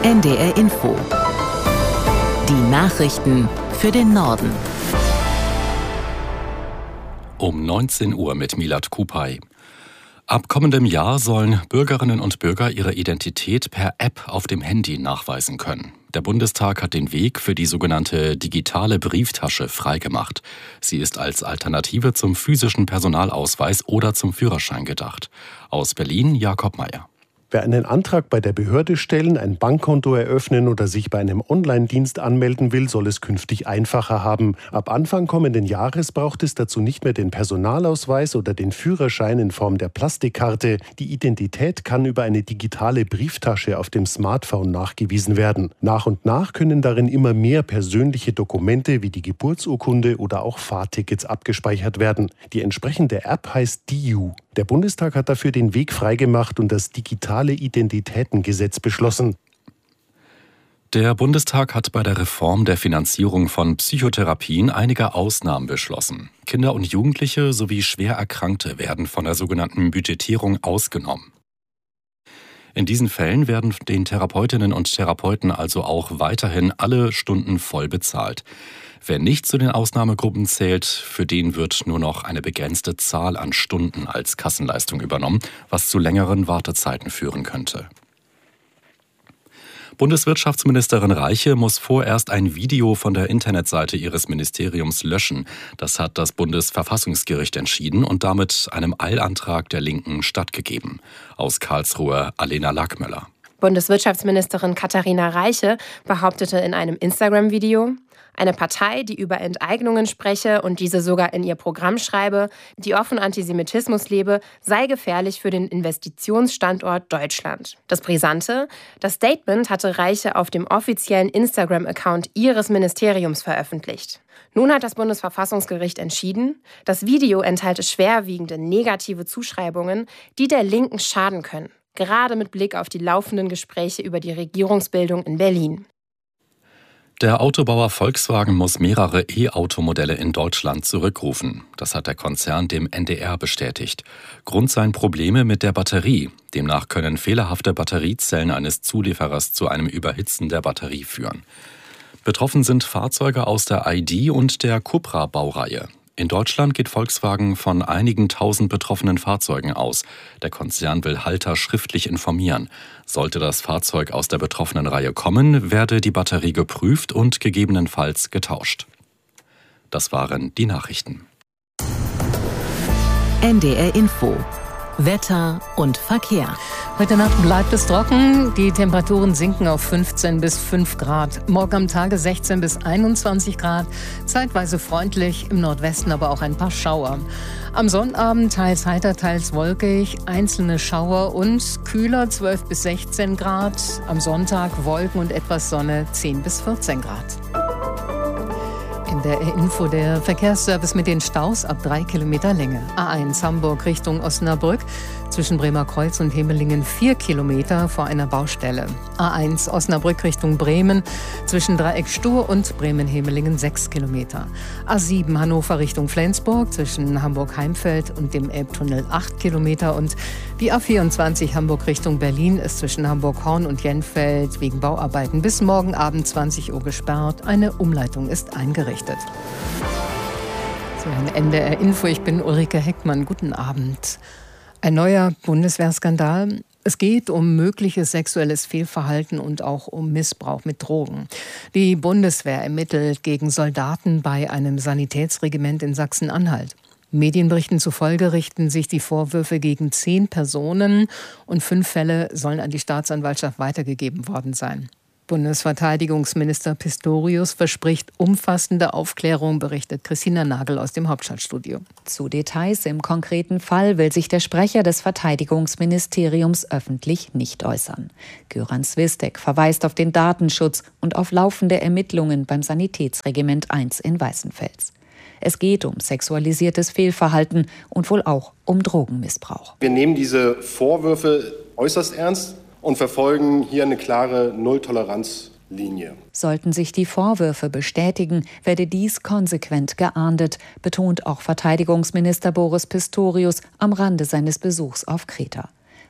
NDR Info. Die Nachrichten für den Norden. Um 19 Uhr mit Milad Kupay. Ab kommendem Jahr sollen Bürgerinnen und Bürger ihre Identität per App auf dem Handy nachweisen können. Der Bundestag hat den Weg für die sogenannte digitale Brieftasche freigemacht. Sie ist als Alternative zum physischen Personalausweis oder zum Führerschein gedacht. Aus Berlin Jakob Meyer. Wer einen Antrag bei der Behörde stellen, ein Bankkonto eröffnen oder sich bei einem Online-Dienst anmelden will, soll es künftig einfacher haben. Ab Anfang kommenden Jahres braucht es dazu nicht mehr den Personalausweis oder den Führerschein in Form der Plastikkarte. Die Identität kann über eine digitale Brieftasche auf dem Smartphone nachgewiesen werden. Nach und nach können darin immer mehr persönliche Dokumente wie die Geburtsurkunde oder auch Fahrtickets abgespeichert werden. Die entsprechende App heißt DIU. Der Bundestag hat dafür den Weg freigemacht und das digitale Identitätengesetz beschlossen. Der Bundestag hat bei der Reform der Finanzierung von Psychotherapien einige Ausnahmen beschlossen. Kinder und Jugendliche sowie schwer Erkrankte werden von der sogenannten Budgetierung ausgenommen. In diesen Fällen werden den Therapeutinnen und Therapeuten also auch weiterhin alle Stunden voll bezahlt. Wer nicht zu den Ausnahmegruppen zählt, für den wird nur noch eine begrenzte Zahl an Stunden als Kassenleistung übernommen, was zu längeren Wartezeiten führen könnte. Bundeswirtschaftsministerin Reiche muss vorerst ein Video von der Internetseite ihres Ministeriums löschen. Das hat das Bundesverfassungsgericht entschieden und damit einem Eilantrag der Linken stattgegeben. Aus Karlsruhe Alena Lackmöller. Bundeswirtschaftsministerin Katharina Reiche behauptete in einem Instagram-Video: Eine Partei, die über Enteignungen spreche und diese sogar in ihr Programm schreibe, die offen Antisemitismus lebe, sei gefährlich für den Investitionsstandort Deutschland. Das Brisante: Das Statement hatte Reiche auf dem offiziellen Instagram-Account ihres Ministeriums veröffentlicht. Nun hat das Bundesverfassungsgericht entschieden, das Video enthalte schwerwiegende negative Zuschreibungen, die der Linken schaden können, gerade mit Blick auf die laufenden Gespräche über die Regierungsbildung in Berlin. Der Autobauer Volkswagen muss mehrere E-Automodelle in Deutschland zurückrufen. Das hat der Konzern dem NDR bestätigt. Grund seien Probleme mit der Batterie. Demnach können fehlerhafte Batteriezellen eines Zulieferers zu einem Überhitzen der Batterie führen. Betroffen sind Fahrzeuge aus der ID- und der Cupra-Baureihe. In Deutschland geht Volkswagen von einigen tausend betroffenen Fahrzeugen aus. Der Konzern will Halter schriftlich informieren. Sollte das Fahrzeug aus der betroffenen Reihe kommen, werde die Batterie geprüft und gegebenenfalls getauscht. Das waren die Nachrichten. NDR Info. Wetter und Verkehr. Heute Nacht bleibt es trocken. Die Temperaturen sinken auf 15 bis 5 Grad. Morgen am Tage 16 bis 21 Grad. Zeitweise freundlich, im Nordwesten aber auch ein paar Schauer. Am Sonnabend teils heiter, teils wolkig, einzelne Schauer und kühler 12 bis 16 Grad. Am Sonntag Wolken und etwas Sonne 10 bis 14 Grad. In der Info der Verkehrsservice mit den Staus ab 3 Kilometer Länge. A1 Hamburg Richtung Osnabrück, zwischen Bremerkreuz und Hemelingen 4 Kilometer vor einer Baustelle. A1 Osnabrück Richtung Bremen, zwischen Dreieck Stur und Bremen-Hemelingen 6 Kilometer. A7 Hannover Richtung Flensburg, zwischen Hamburg-Heimfeld und dem Elbtunnel 8 Kilometer. Und die A24 Hamburg Richtung Berlin ist zwischen Hamburg-Horn und Jenfeld wegen Bauarbeiten bis morgen Abend 20 Uhr gesperrt. Eine Umleitung ist eingerichtet. So, ein NDR Info. Ich bin Ulrike Heckmann. Guten Abend. Ein neuer Bundeswehrskandal. Es geht um mögliches sexuelles Fehlverhalten und auch um Missbrauch mit Drogen. Die Bundeswehr ermittelt gegen Soldaten bei einem Sanitätsregiment in Sachsen-Anhalt. Medienberichten zufolge richten sich die Vorwürfe gegen 10 Personen und 5 Fälle sollen an die Staatsanwaltschaft weitergegeben worden sein. Bundesverteidigungsminister Pistorius verspricht umfassende Aufklärung, berichtet Christina Nagel aus dem Hauptstadtstudio. Zu Details im konkreten Fall will sich der Sprecher des Verteidigungsministeriums öffentlich nicht äußern. Göran Swistek verweist auf den Datenschutz und auf laufende Ermittlungen beim Sanitätsregiment 1 in Weißenfels. Es geht um sexualisiertes Fehlverhalten und wohl auch um Drogenmissbrauch. Wir nehmen diese Vorwürfe äußerst ernst und verfolgen hier eine klare Nulltoleranzlinie. Sollten sich die Vorwürfe bestätigen, werde dies konsequent geahndet, betont auch Verteidigungsminister Boris Pistorius am Rande seines Besuchs auf Kreta.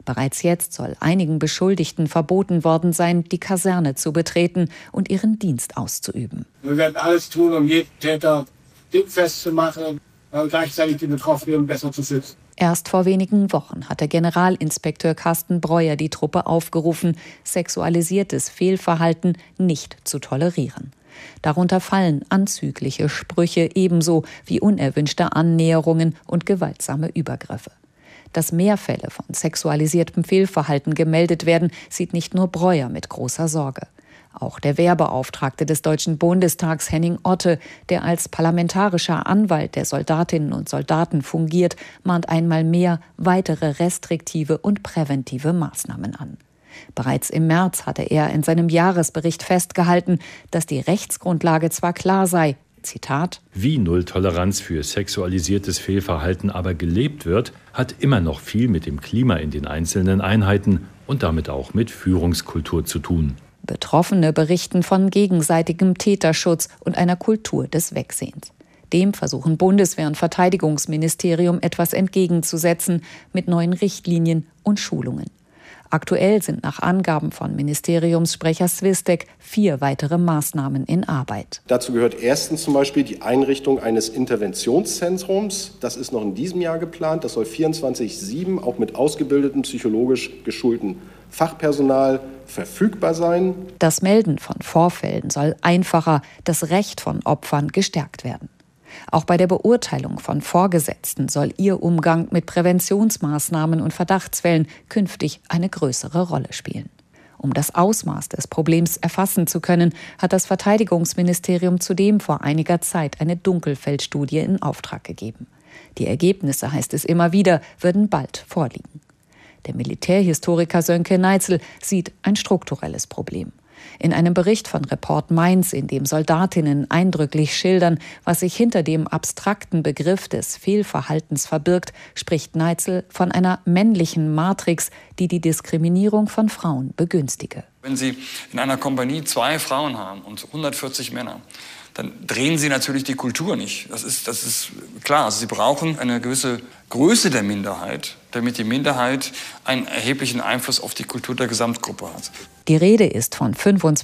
Bereits jetzt soll einigen Beschuldigten verboten worden sein, die Kaserne zu betreten und ihren Dienst auszuüben. Wir werden alles tun, um jeden Täter dingfest zu machen und gleichzeitig die Betroffenen besser zu schützen. Erst vor wenigen Wochen hatte Generalinspekteur Carsten Breuer die Truppe aufgerufen, sexualisiertes Fehlverhalten nicht zu tolerieren. Darunter fallen anzügliche Sprüche ebenso wie unerwünschte Annäherungen und gewaltsame Übergriffe. Dass mehr Fälle von sexualisiertem Fehlverhalten gemeldet werden, sieht nicht nur Breuer mit großer Sorge. Auch der Wehrbeauftragte des Deutschen Bundestags, Henning Otte, der als parlamentarischer Anwalt der Soldatinnen und Soldaten fungiert, mahnt einmal mehr weitere restriktive und präventive Maßnahmen an. Bereits im März hatte er in seinem Jahresbericht festgehalten, dass die Rechtsgrundlage zwar klar sei, Zitat: Wie Nulltoleranz für sexualisiertes Fehlverhalten aber gelebt wird, hat immer noch viel mit dem Klima in den einzelnen Einheiten und damit auch mit Führungskultur zu tun. Betroffene berichten von gegenseitigem Täterschutz und einer Kultur des Wegsehens. Dem versuchen Bundeswehr und Verteidigungsministerium etwas entgegenzusetzen mit neuen Richtlinien und Schulungen. Aktuell sind nach Angaben von Ministeriumssprecher Swistek 4 weitere Maßnahmen in Arbeit. Dazu gehört erstens zum Beispiel die Einrichtung eines Interventionszentrums. Das ist noch in diesem Jahr geplant. Das soll 24/7 auch mit ausgebildetem, psychologisch geschultem Fachpersonal verfügbar sein. Das Melden von Vorfällen soll einfacher, das Recht von Opfern gestärkt werden. Auch bei der Beurteilung von Vorgesetzten soll ihr Umgang mit Präventionsmaßnahmen und Verdachtsfällen künftig eine größere Rolle spielen. Um das Ausmaß des Problems erfassen zu können, hat das Verteidigungsministerium zudem vor einiger Zeit eine Dunkelfeldstudie in Auftrag gegeben. Die Ergebnisse, heißt es immer wieder, würden bald vorliegen. Der Militärhistoriker Sönke Neitzel sieht ein strukturelles Problem. In einem Bericht von Report Mainz, in dem Soldatinnen eindrücklich schildern, was sich hinter dem abstrakten Begriff des Fehlverhaltens verbirgt, spricht Neitzel von einer männlichen Matrix, die die Diskriminierung von Frauen begünstige. Wenn Sie in einer Kompanie 2 Frauen haben und 140 Männer, dann drehen Sie natürlich die Kultur nicht. Das ist klar. Also Sie brauchen eine gewisse Größe der Minderheit, damit die Minderheit einen erheblichen Einfluss auf die Kultur der Gesamtgruppe hat. Die Rede ist von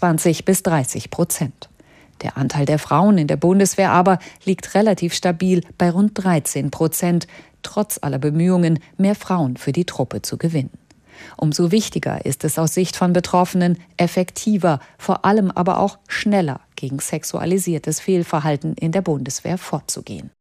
25-30%. Der Anteil der Frauen in der Bundeswehr aber liegt relativ stabil bei rund 13%, trotz aller Bemühungen, mehr Frauen für die Truppe zu gewinnen. Umso wichtiger ist es aus Sicht von Betroffenen, effektiver, vor allem aber auch schneller gegen sexualisiertes Fehlverhalten in der Bundeswehr vorzugehen.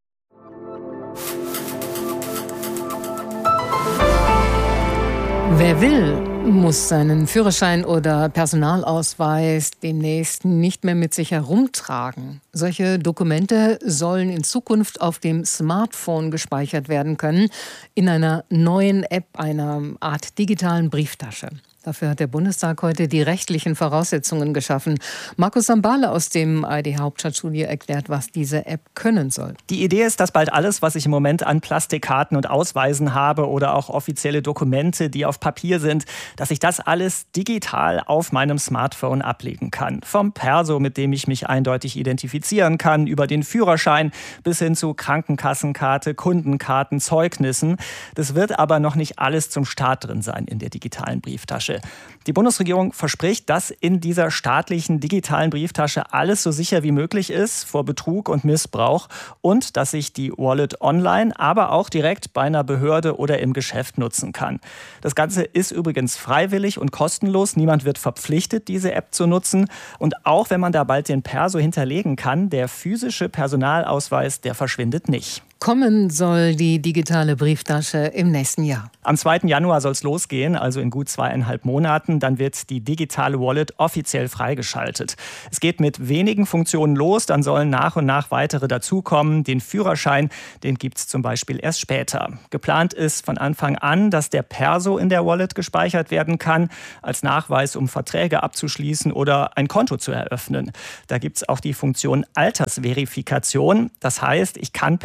Wer will, muss seinen Führerschein oder Personalausweis demnächst nicht mehr mit sich herumtragen. Solche Dokumente sollen in Zukunft auf dem Smartphone gespeichert werden können, in einer neuen App, einer Art digitalen Brieftasche. Dafür hat der Bundestag heute die rechtlichen Voraussetzungen geschaffen. Markus Sambale aus dem ARD-Hauptstadtstudio erklärt, was diese App können soll. Die Idee ist, dass bald alles, was ich im Moment an Plastikkarten und Ausweisen habe oder auch offizielle Dokumente, die auf Papier sind, dass ich das alles digital auf meinem Smartphone ablegen kann. Vom Perso, mit dem ich mich eindeutig identifizieren kann, über den Führerschein bis hin zu Krankenkassenkarte, Kundenkarten, Zeugnissen. Das wird aber noch nicht alles zum Start drin sein in der digitalen Brieftasche. Die Bundesregierung verspricht, dass in dieser staatlichen digitalen Brieftasche alles so sicher wie möglich ist vor Betrug und Missbrauch und dass ich die Wallet online, aber auch direkt bei einer Behörde oder im Geschäft nutzen kann. Das Ganze ist übrigens freiwillig und kostenlos. Niemand wird verpflichtet, diese App zu nutzen. Und auch wenn man da bald den Perso hinterlegen kann, der physische Personalausweis, der verschwindet nicht. Kommen soll die digitale Brieftasche im nächsten Jahr. Am 2. Januar soll es losgehen, also in gut 2,5 Monaten. Dann wird die digitale Wallet offiziell freigeschaltet. Es geht mit wenigen Funktionen los, dann sollen nach und nach weitere dazukommen. Den Führerschein, den gibt es zum Beispiel erst später. Geplant ist von Anfang an, dass der Perso in der Wallet gespeichert werden kann, als Nachweis, um Verträge abzuschließen oder ein Konto zu eröffnen. Da gibt es auch die Funktion Altersverifikation. Das heißt, ich kann per App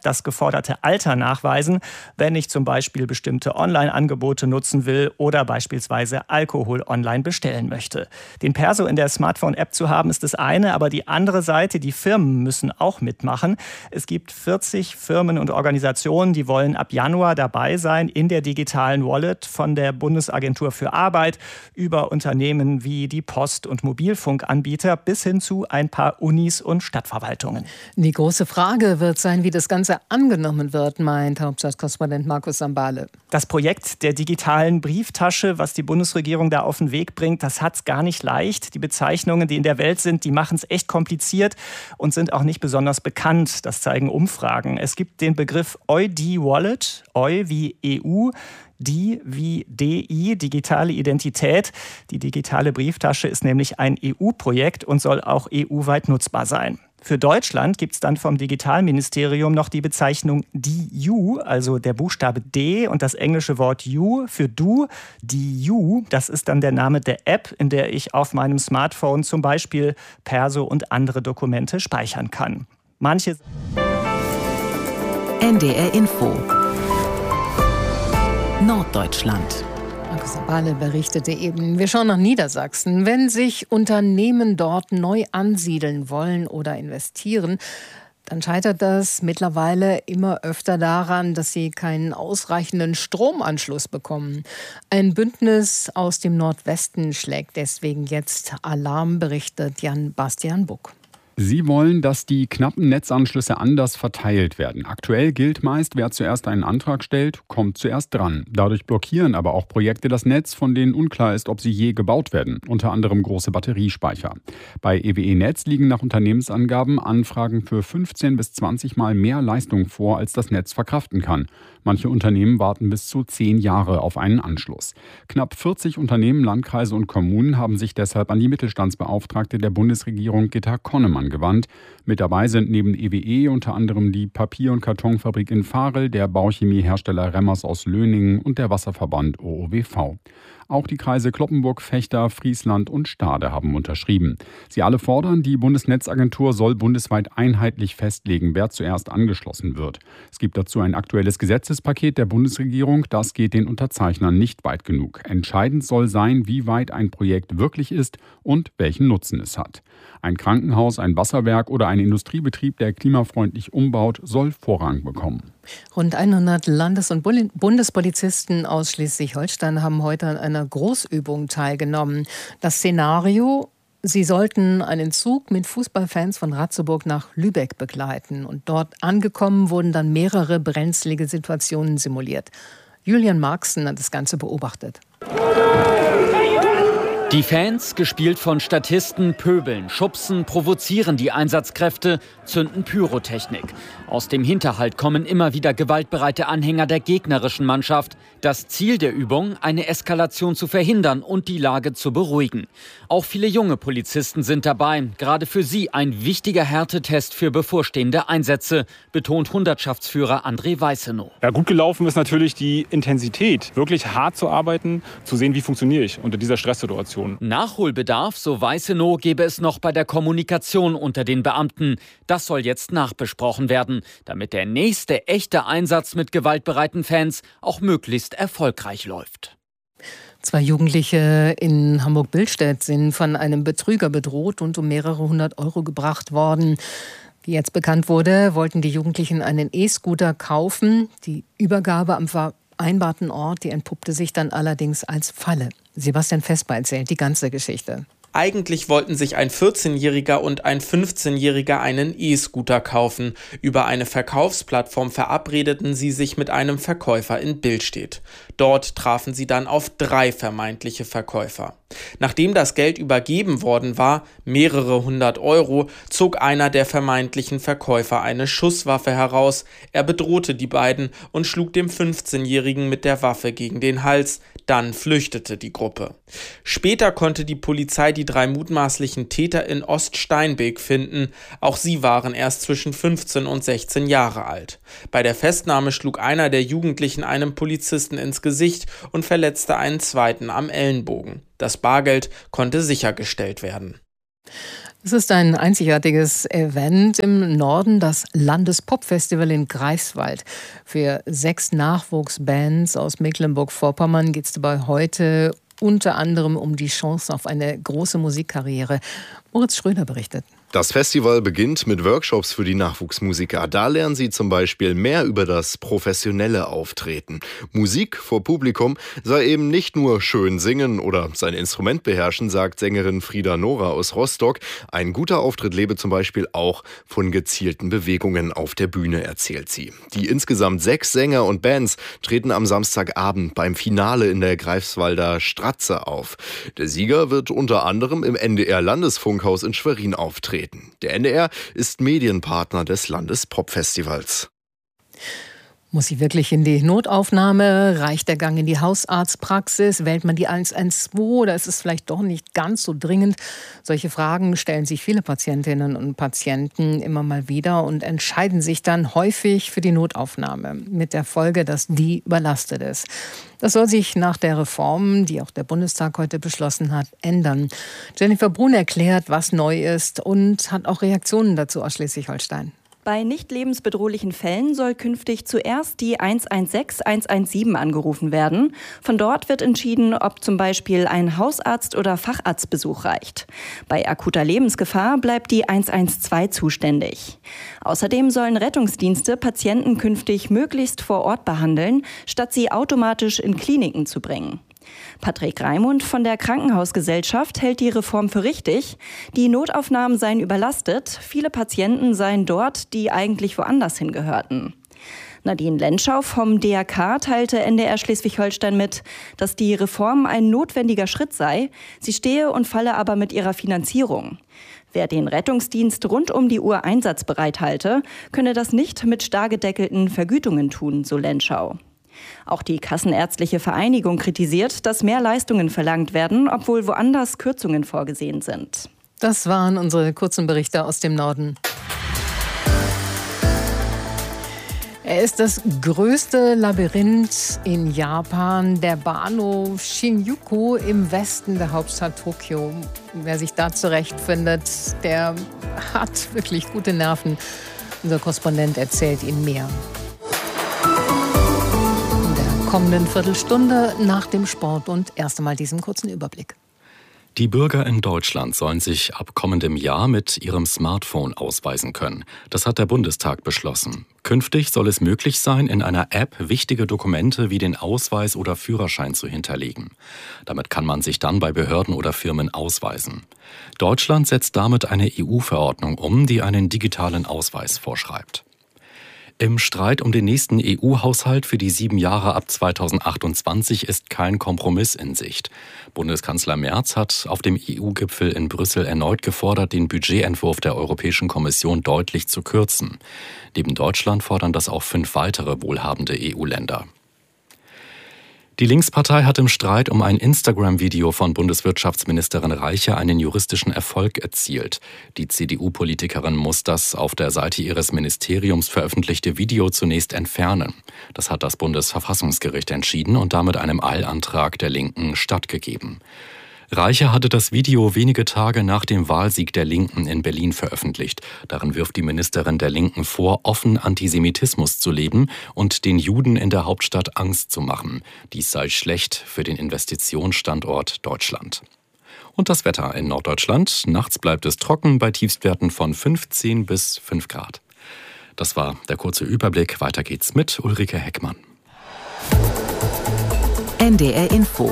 das geforderte Alter nachweisen, wenn ich zum Beispiel bestimmte Online-Angebote nutzen will oder beispielsweise Alkohol online bestellen möchte. Den Perso in der Smartphone-App zu haben, ist das eine, aber die andere Seite, die Firmen müssen auch mitmachen. Es gibt 40 Firmen und Organisationen, die wollen ab Januar dabei sein in der digitalen Wallet, von der Bundesagentur für Arbeit über Unternehmen wie die Post- und Mobilfunkanbieter bis hin zu ein paar Unis und Stadtverwaltungen. Die große Frage wird sein, wie das Ganze angenommen wird, meint Hauptstadtkorrespondent Markus Sambale. Das Projekt der digitalen Brieftasche, was die Bundesregierung da auf den Weg bringt, das hat es gar nicht leicht. Die Bezeichnungen, die in der Welt sind, die machen es echt kompliziert und sind auch nicht besonders bekannt. Das zeigen Umfragen. Es gibt den Begriff EUD-Wallet, Eu wie EU, die wie DI, digitale Identität. Die digitale Brieftasche ist nämlich ein EU-Projekt und soll auch EU-weit nutzbar sein. Für Deutschland gibt es dann vom Digitalministerium noch die Bezeichnung DU, also der Buchstabe D und das englische Wort You für Du. DU, das ist dann der Name der App, in der ich auf meinem Smartphone zum Beispiel Perso und andere Dokumente speichern kann. NDR Info Norddeutschland. Markus Sambale berichtete eben. Wir schauen nach Niedersachsen. Wenn sich Unternehmen dort neu ansiedeln wollen oder investieren, dann scheitert das mittlerweile immer öfter daran, dass sie keinen ausreichenden Stromanschluss bekommen. Ein Bündnis aus dem Nordwesten schlägt deswegen jetzt Alarm, berichtet Jan-Bastian Buck. Sie wollen, dass die knappen Netzanschlüsse anders verteilt werden. Aktuell gilt meist, wer zuerst einen Antrag stellt, kommt zuerst dran. Dadurch blockieren aber auch Projekte das Netz, von denen unklar ist, ob sie je gebaut werden. Unter anderem große Batteriespeicher. Bei EWE Netz liegen nach Unternehmensangaben Anfragen für 15 bis 20 Mal mehr Leistung vor, als das Netz verkraften kann. Manche Unternehmen warten bis zu 10 Jahre auf einen Anschluss. Knapp 40 Unternehmen, Landkreise und Kommunen haben sich deshalb an die Mittelstandsbeauftragte der Bundesregierung Gitta Konnemann gewandt. Mit dabei sind neben EWE unter anderem die Papier- und Kartonfabrik in Varel, der Bauchemiehersteller Remmers aus Löningen und der Wasserverband OOWV. Auch die Kreise Cloppenburg, Vechta, Friesland und Stade haben unterschrieben. Sie alle fordern, die Bundesnetzagentur soll bundesweit einheitlich festlegen, wer zuerst angeschlossen wird. Es gibt dazu ein aktuelles Gesetzespaket der Bundesregierung. Das geht den Unterzeichnern nicht weit genug. Entscheidend soll sein, wie weit ein Projekt wirklich ist und welchen Nutzen es hat. Ein Krankenhaus, ein Wasserwerk oder ein Industriebetrieb, der klimafreundlich umbaut, soll Vorrang bekommen. Rund 100 Landes- und Bundespolizisten aus Schleswig-Holstein haben heute an einer Großübung teilgenommen. Das Szenario: Sie sollten einen Zug mit Fußballfans von Ratzeburg nach Lübeck begleiten. Und dort angekommen wurden dann mehrere brenzlige Situationen simuliert. Julian Marxen hat das Ganze beobachtet. Die Fans, gespielt von Statisten, pöbeln, schubsen, provozieren die Einsatzkräfte, zünden Pyrotechnik. Aus dem Hinterhalt kommen immer wieder gewaltbereite Anhänger der gegnerischen Mannschaft. Das Ziel der Übung, eine Eskalation zu verhindern und die Lage zu beruhigen. Auch viele junge Polizisten sind dabei. Gerade für sie ein wichtiger Härtetest für bevorstehende Einsätze, betont Hundertschaftsführer André Weißenow. Ja, gut gelaufen ist natürlich die Intensität, wirklich hart zu arbeiten, zu sehen, wie funktioniere ich unter dieser Stresssituation. Nachholbedarf, so Weißenow, gäbe es noch bei der Kommunikation unter den Beamten. Das soll jetzt nachbesprochen werden, damit der nächste echte Einsatz mit gewaltbereiten Fans auch möglichst erfolgreich läuft. 2 Jugendliche in Hamburg-Billstedt sind von einem Betrüger bedroht und um mehrere 100 Euro gebracht worden. Wie jetzt bekannt wurde, wollten die Jugendlichen einen E-Scooter kaufen. Die Übergabe am vereinbarten Ort, die entpuppte sich dann allerdings als Falle. Sebastian Vesper erzählt die ganze Geschichte. Eigentlich wollten sich ein 14-Jähriger und ein 15-Jähriger einen E-Scooter kaufen. Über eine Verkaufsplattform verabredeten sie sich mit einem Verkäufer in Billstedt. Dort trafen sie dann auf 3 vermeintliche Verkäufer. Nachdem das Geld übergeben worden war, mehrere 100 Euro, zog einer der vermeintlichen Verkäufer eine Schusswaffe heraus. Er bedrohte die beiden und schlug dem 15-Jährigen mit der Waffe gegen den Hals. Dann flüchtete die Gruppe. Später konnte die Polizei die 3 mutmaßlichen Täter in Oststeinbeek finden. Auch sie waren erst zwischen 15 und 16 Jahre alt. Bei der Festnahme schlug einer der Jugendlichen einem Polizisten ins Gesicht und verletzte einen zweiten am Ellenbogen. Das Bargeld konnte sichergestellt werden. Es ist ein einzigartiges Event im Norden, das Landespopfestival in Greifswald. Für 6 Nachwuchsbands aus Mecklenburg-Vorpommern geht es dabei heute unter anderem um die Chance auf eine große Musikkarriere. Moritz Schröder berichtet. Das Festival beginnt mit Workshops für die Nachwuchsmusiker. Da lernen sie zum Beispiel mehr über das professionelle Auftreten. Musik vor Publikum sei eben nicht nur schön singen oder sein Instrument beherrschen, sagt Sängerin Frieda Nora aus Rostock. Ein guter Auftritt lebe zum Beispiel auch von gezielten Bewegungen auf der Bühne, erzählt sie. Die insgesamt 6 Sänger und Bands treten am Samstagabend beim Finale in der Greifswalder Stratze auf. Der Sieger wird unter anderem im NDR-Landesfunkhaus in Schwerin auftreten. Der NDR ist Medienpartner des Landespopfestivals. Muss sie wirklich in die Notaufnahme? Reicht der Gang in die Hausarztpraxis? Wählt man die 112 oder ist es vielleicht doch nicht ganz so dringend? Solche Fragen stellen sich viele Patientinnen und Patienten immer mal wieder und entscheiden sich dann häufig für die Notaufnahme. Mit der Folge, dass die überlastet ist. Das soll sich nach der Reform, die auch der Bundestag heute beschlossen hat, ändern. Jennifer Brun erklärt, was neu ist und hat auch Reaktionen dazu aus Schleswig-Holstein. Bei nicht lebensbedrohlichen Fällen soll künftig zuerst die 116, 117 angerufen werden. Von dort wird entschieden, ob zum Beispiel ein Hausarzt- oder Facharztbesuch reicht. Bei akuter Lebensgefahr bleibt die 112 zuständig. Außerdem sollen Rettungsdienste Patienten künftig möglichst vor Ort behandeln, statt sie automatisch in Kliniken zu bringen. Patrick Raimund von der Krankenhausgesellschaft hält die Reform für richtig. Die Notaufnahmen seien überlastet. Viele Patienten seien dort, die eigentlich woanders hingehörten. Nadine Lenschau vom DRK teilte NDR Schleswig-Holstein mit, dass die Reform ein notwendiger Schritt sei. Sie stehe und falle aber mit ihrer Finanzierung. Wer den Rettungsdienst rund um die Uhr einsatzbereit halte, könne das nicht mit starr gedeckelten Vergütungen tun, so Lenschau. Auch die Kassenärztliche Vereinigung kritisiert, dass mehr Leistungen verlangt werden, obwohl woanders Kürzungen vorgesehen sind. Das waren unsere kurzen Berichte aus dem Norden. Er ist das größte Labyrinth in Japan, der Bahnhof Shinjuku im Westen der Hauptstadt Tokio. Wer sich da zurechtfindet, der hat wirklich gute Nerven. Unser Korrespondent erzählt Ihnen mehr. Kommenden Viertelstunde nach dem Sport und erst einmal diesen kurzen Überblick. Die Bürger in Deutschland sollen sich ab kommendem Jahr mit ihrem Smartphone ausweisen können. Das hat der Bundestag beschlossen. Künftig soll es möglich sein, in einer App wichtige Dokumente wie den Ausweis oder Führerschein zu hinterlegen. Damit kann man sich dann bei Behörden oder Firmen ausweisen. Deutschland setzt damit eine EU-Verordnung um, die einen digitalen Ausweis vorschreibt. Im Streit um den nächsten EU-Haushalt für die 7 Jahre ab 2028 ist kein Kompromiss in Sicht. Bundeskanzler Merz hat auf dem EU-Gipfel in Brüssel erneut gefordert, den Budgetentwurf der Europäischen Kommission deutlich zu kürzen. Neben Deutschland fordern das auch 5 weitere wohlhabende EU-Länder. Die Linkspartei hat im Streit um ein Instagram-Video von Bundeswirtschaftsministerin Reiche einen juristischen Erfolg erzielt. Die CDU-Politikerin muss das auf der Seite ihres Ministeriums veröffentlichte Video zunächst entfernen. Das hat das Bundesverfassungsgericht entschieden und damit einem Eilantrag der Linken stattgegeben. Reiche hatte das Video wenige Tage nach dem Wahlsieg der Linken in Berlin veröffentlicht. Darin wirft die Ministerin der Linken vor, offen Antisemitismus zu leben und den Juden in der Hauptstadt Angst zu machen. Dies sei schlecht für den Investitionsstandort Deutschland. Und das Wetter in Norddeutschland. Nachts bleibt es trocken bei Tiefstwerten von 15 bis 5 Grad. Das war der kurze Überblick. Weiter geht's mit Ulrike Heckmann. NDR Info.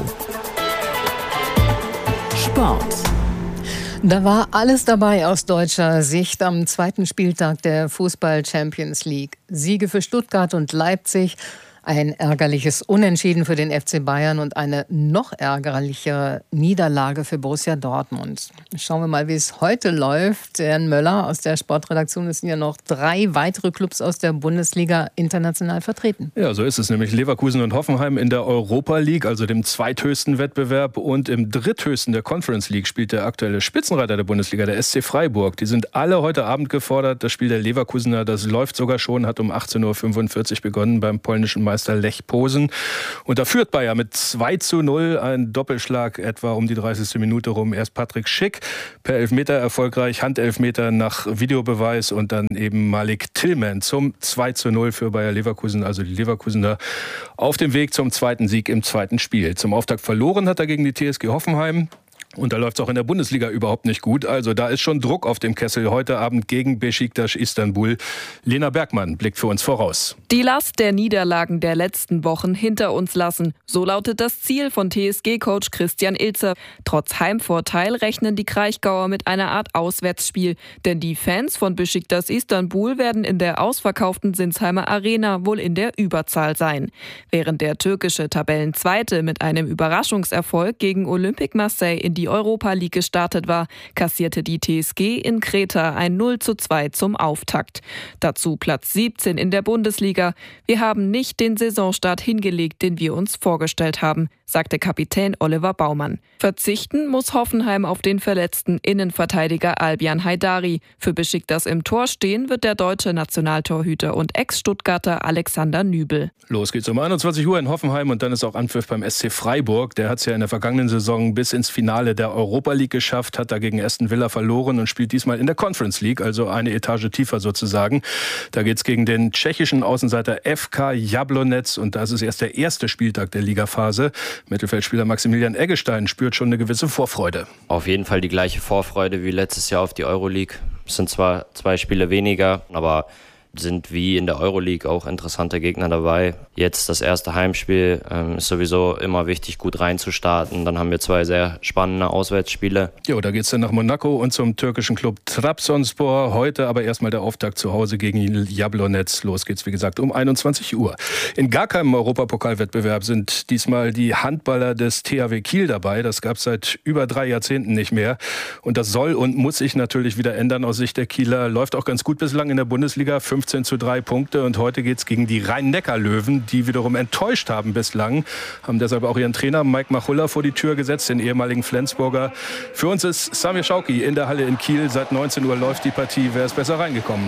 Sport. Da war alles dabei aus deutscher Sicht am 2. Spieltag der Fußball-Champions League. Siege für Stuttgart und Leipzig, ein ärgerliches Unentschieden für den FC Bayern und eine noch ärgerlichere Niederlage für Borussia Dortmund. Schauen wir mal, wie es heute läuft. Herrn Möller aus der Sportredaktion, es sind ja noch 3 weitere Clubs aus der Bundesliga international vertreten. Ja, so ist es nämlich. Leverkusen und Hoffenheim in der Europa League, also dem zweithöchsten Wettbewerb, und im dritthöchsten der Conference League spielt der aktuelle Spitzenreiter der Bundesliga, der SC Freiburg. Die sind alle heute Abend gefordert. Das Spiel der Leverkusener, das läuft sogar schon, hat um 18:45 Uhr begonnen beim polnischen Meister Meister Lech Posen. Und da führt Bayer mit 2:0, ein Doppelschlag etwa um die 30. Minute rum. Erst Patrick Schick per Elfmeter erfolgreich, Handelfmeter nach Videobeweis und dann eben Malik Tillman zum 2:0 für Bayer Leverkusen. Also die Leverkusener auf dem Weg zum zweiten Sieg im zweiten Spiel. Zum Auftakt verloren hat er gegen die TSG Hoffenheim. Und da läuft es auch in der Bundesliga überhaupt nicht gut. Also da ist schon Druck auf dem Kessel heute Abend gegen Beşiktaş Istanbul. Lena Bergmann blickt für uns voraus. Die Last der Niederlagen der letzten Wochen hinter uns lassen. So lautet das Ziel von TSG-Coach Christian Ilzer. Trotz Heimvorteil rechnen die Kraichgauer mit einer Art Auswärtsspiel. Denn die Fans von Beşiktaş Istanbul werden in der ausverkauften Sinsheimer Arena wohl in der Überzahl sein. Während der türkische Tabellenzweite mit einem Überraschungserfolg gegen Olympique Marseille in die Europa League gestartet war, kassierte die TSG in Kreta ein 0:2 zum Auftakt. Dazu Platz 17 in der Bundesliga. Wir haben nicht den Saisonstart hingelegt, den wir uns vorgestellt haben, sagte Kapitän Oliver Baumann. Verzichten muss Hoffenheim auf den verletzten Innenverteidiger Albian Haidari. Für Beşiktaş im Tor stehen wird der deutsche Nationaltorhüter und Ex-Stuttgarter Alexander Nübel. Los geht's um 21 Uhr in Hoffenheim und dann ist auch Anpfiff beim SC Freiburg. Der hat es ja in der vergangenen Saison bis ins Finale der Europa League geschafft, hat dagegen Aston Villa verloren und spielt diesmal in der Conference League, also eine Etage tiefer sozusagen. Da geht's gegen den tschechischen Außenseiter FK Jablonec und das ist erst der erste Spieltag der Ligaphase. Mittelfeldspieler Maximilian Eggestein spürt schon eine gewisse Vorfreude. Auf jeden Fall die gleiche Vorfreude wie letztes Jahr auf die Euroleague. Es sind zwar 2 Spiele weniger, aber sind wie in der Euroleague auch interessante Gegner dabei. Jetzt das erste Heimspiel ist sowieso immer wichtig, gut reinzustarten. Dann haben wir 2 sehr spannende Auswärtsspiele. Jo, da geht's dann nach Monaco und zum türkischen Club Trabzonspor. Heute aber erstmal der Auftakt zu Hause gegen Jablonec. Los geht's, wie gesagt, um 21 Uhr. In gar keinem Europapokalwettbewerb sind diesmal die Handballer des THW Kiel dabei. Das gab's seit über 3 Jahrzehnten nicht mehr. Und das soll und muss sich natürlich wieder ändern aus Sicht der Kieler. Läuft auch ganz gut bislang in der Bundesliga. 15:3 Punkte und heute geht's gegen die Rhein-Neckar-Löwen, die wiederum enttäuscht haben bislang, haben deshalb auch ihren Trainer Mike Machulla vor die Tür gesetzt, den ehemaligen Flensburger. Für uns ist Samir Schauki in der Halle in Kiel. Seit 19 Uhr läuft die Partie. Wer ist besser reingekommen?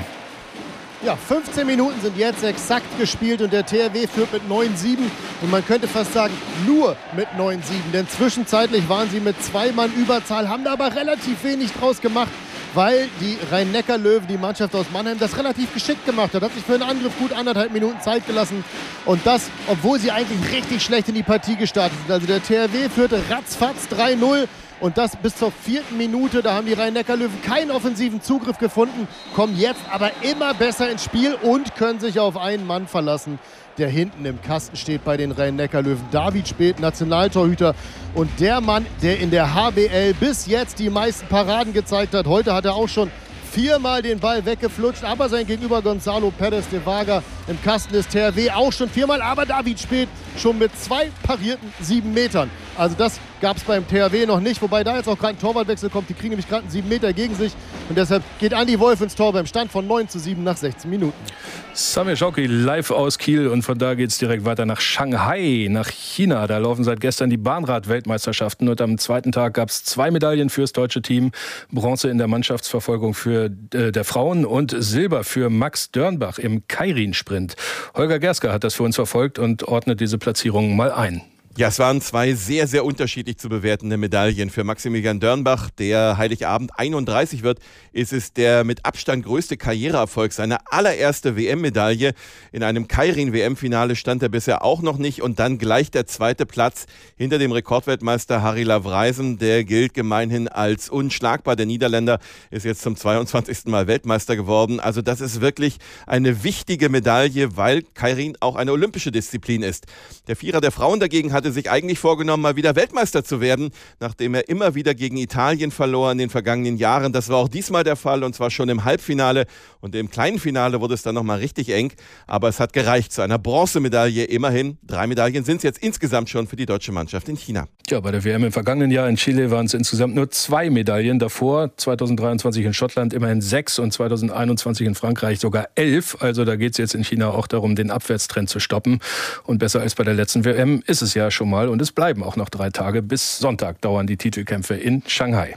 Ja, 15 Minuten sind jetzt exakt gespielt und der THW führt mit 9:7 und man könnte fast sagen, nur mit 9:7, denn zwischenzeitlich waren sie mit 2 Mann Überzahl, haben da aber relativ wenig draus gemacht, weil die Rhein-Neckar-Löwen, die Mannschaft aus Mannheim, das relativ geschickt gemacht hat. Hat sich für einen Angriff gut 1,5 Minuten Zeit gelassen und das, obwohl sie eigentlich richtig schlecht in die Partie gestartet sind. Also der THW führte ratzfatz 3:0. Und das bis zur 4. Minute, da haben die Rhein-Neckar-Löwen keinen offensiven Zugriff gefunden, kommen jetzt aber immer besser ins Spiel und können sich auf einen Mann verlassen, der hinten im Kasten steht bei den Rhein-Neckar-Löwen. David Späth, Nationaltorhüter und der Mann, der in der HBL bis jetzt die meisten Paraden gezeigt hat. Heute hat er auch schon 4-mal den Ball weggeflutscht, aber sein Gegenüber Gonzalo Pérez de Vaga im Kasten des THW auch schon 4-mal, aber David Späth schon mit 2 parierten 7 Metern. Also das gab es beim THW noch nicht, wobei da jetzt auch gerade ein Torwartwechsel kommt. Die kriegen nämlich gerade einen 7 Meter gegen sich und deshalb geht Andi Wolf ins Tor beim Stand von 9:7 nach 16 Minuten. Samir Schauki live aus Kiel und von da geht es direkt weiter nach Shanghai, nach China. Da laufen seit gestern die Bahnrad-Weltmeisterschaften und am zweiten Tag gab es 2 Medaillen fürs deutsche Team. Bronze in der Mannschaftsverfolgung für der Frauen und Silber für Max Dörnbach im Keirin-Sprint. Holger Gerska hat das für uns verfolgt und ordnet diese Platzierungen mal ein. Ja, es waren 2 sehr, sehr unterschiedlich zu bewertende Medaillen. Für Maximilian Dörnbach, der Heiligabend 31 wird, ist es der mit Abstand größte Karriereerfolg. Seine allererste WM-Medaille. In einem Keirin-WM-Finale stand er bisher auch noch nicht. Und dann gleich der 2. Platz hinter dem Rekordweltmeister Harry Lavrijsen. Der gilt gemeinhin als unschlagbar. Der Niederländer ist jetzt zum 22. Mal Weltmeister geworden. Also das ist wirklich eine wichtige Medaille, weil Keirin auch eine olympische Disziplin ist. Der Vierer der Frauen dagegen hatte sich eigentlich vorgenommen, mal wieder Weltmeister zu werden, nachdem er immer wieder gegen Italien verlor in den vergangenen Jahren. Das war auch diesmal der Fall und zwar schon im Halbfinale und im kleinen Finale wurde es dann nochmal richtig eng, aber es hat gereicht zu einer Bronzemedaille. Immerhin 3 Medaillen sind es jetzt insgesamt schon für die deutsche Mannschaft in China. Ja, bei der WM im vergangenen Jahr in Chile waren es insgesamt nur 2 Medaillen. Davor 2023 in Schottland immerhin 6 und 2021 in Frankreich sogar 11. Also da geht es jetzt in China auch darum, den Abwärtstrend zu stoppen. Und besser als bei der letzten WM ist es ja schon mal. Und es bleiben auch noch 3 Tage. Bis Sonntag dauern die Titelkämpfe in Shanghai.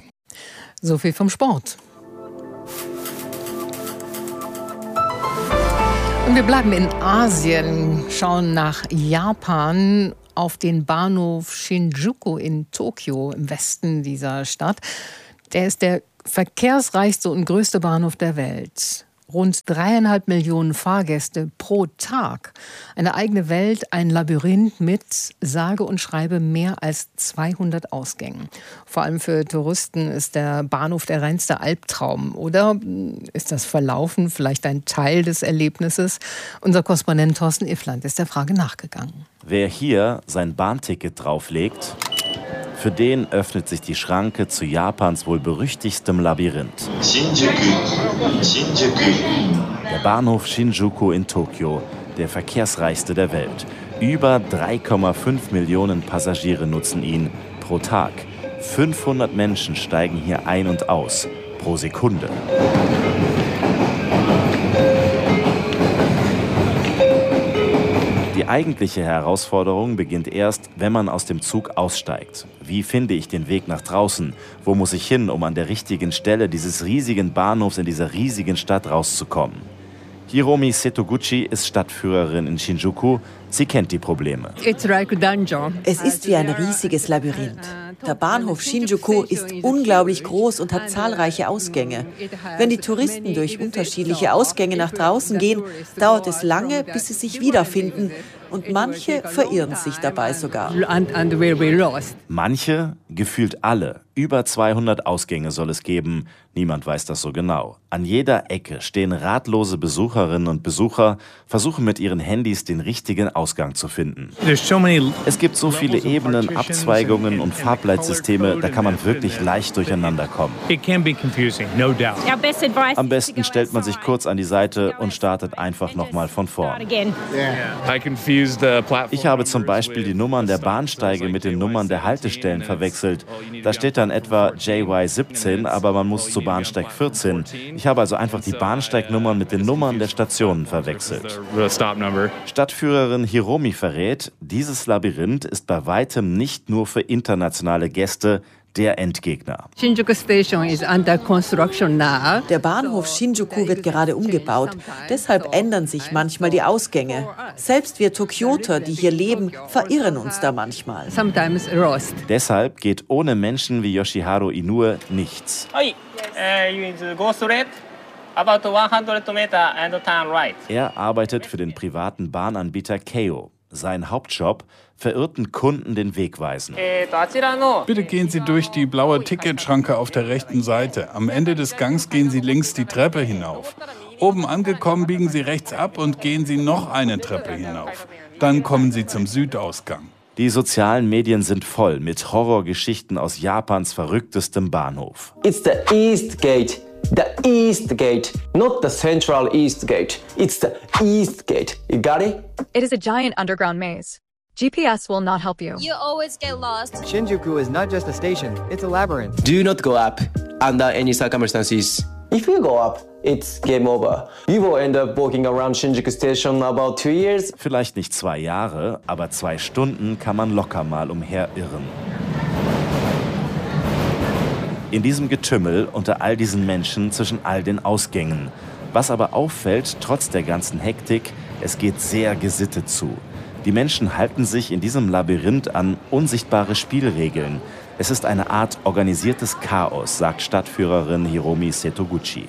So viel vom Sport. Und wir bleiben in Asien, schauen nach Japan auf den Bahnhof Shinjuku in Tokio im Westen dieser Stadt. Der ist der verkehrsreichste und größte Bahnhof der Welt. Rund 3,5 Millionen Fahrgäste pro Tag. Eine eigene Welt, ein Labyrinth mit, sage und schreibe, mehr als 200 Ausgängen. Vor allem für Touristen ist der Bahnhof der reinste Albtraum. Oder ist das Verlaufen vielleicht ein Teil des Erlebnisses? Unser Korrespondent Thorsten Iffland ist der Frage nachgegangen. Wer hier sein Bahnticket drauflegt, für den öffnet sich die Schranke zu Japans wohl berüchtigstem Labyrinth. Der Bahnhof Shinjuku in Tokio, der verkehrsreichste der Welt. Über 3,5 Millionen Passagiere nutzen ihn pro Tag. 500 Menschen steigen hier ein und aus pro Sekunde. Die eigentliche Herausforderung beginnt erst, wenn man aus dem Zug aussteigt. Wie finde ich den Weg nach draußen? Wo muss ich hin, um an der richtigen Stelle dieses riesigen Bahnhofs in dieser riesigen Stadt rauszukommen? Hiromi Setoguchi ist Stadtführerin in Shinjuku. Sie kennt die Probleme. Es ist wie ein riesiges Labyrinth. Der Bahnhof Shinjuku ist unglaublich groß und hat zahlreiche Ausgänge. Wenn die Touristen durch unterschiedliche Ausgänge nach draußen gehen, dauert es lange, bis sie sich wiederfinden. Und manche verirren sich dabei sogar. Manche, gefühlt alle. Über 200 Ausgänge soll es geben. Niemand weiß das so genau. An jeder Ecke stehen ratlose Besucherinnen und Besucher, versuchen mit ihren Handys den richtigen Ausgang zu finden. Es gibt so viele Ebenen, Abzweigungen und Farbleitsysteme, da kann man wirklich leicht durcheinander kommen. Am besten stellt man sich kurz an die Seite und startet einfach nochmal von vorn. Ich habe zum Beispiel die Nummern der Bahnsteige mit den Nummern der Haltestellen verwechselt. Da steht dann etwa JY17, aber man muss zu Bahnsteig 14. Ich habe also einfach die Bahnsteignummern mit den Nummern der Stationen verwechselt. Stadtführerin Hiromi verrät, dieses Labyrinth ist bei weitem nicht nur für internationale Gäste der Endgegner. Der Bahnhof Shinjuku wird gerade umgebaut. Deshalb ändern sich manchmal die Ausgänge. Selbst wir Tokioter, die hier leben, verirren uns da manchmal. Deshalb geht ohne Menschen wie Yoshiharu Inoue nichts. Er arbeitet für den privaten Bahnanbieter Keio. Sein Hauptjob: verirrten Kunden den Weg weisen. Bitte gehen Sie durch die blaue Ticketschranke auf der rechten Seite. Am Ende des Gangs gehen Sie links die Treppe hinauf. Oben angekommen biegen Sie rechts ab und gehen Sie noch eine Treppe hinauf. Dann kommen Sie zum Südausgang. Die sozialen Medien sind voll mit Horrorgeschichten aus Japans verrücktestem Bahnhof. It's the East Gate. The East Gate, not the Central East Gate. It's the East Gate. You got it? It is a giant underground maze. GPS will not help you. You always get lost. Shinjuku is not just a station, it's a labyrinth. Do not go up under any circumstances. If you go up, it's game over. You will end up walking around Shinjuku Station about 2 years. Vielleicht nicht 2 Jahre, aber 2 Stunden kann man locker mal umherirren. In diesem Getümmel unter all diesen Menschen zwischen all den Ausgängen. Was aber auffällt, trotz der ganzen Hektik, es geht sehr gesittet zu. Die Menschen halten sich in diesem Labyrinth an unsichtbare Spielregeln. Es ist eine Art organisiertes Chaos, sagt Stadtführerin Hiromi Setoguchi.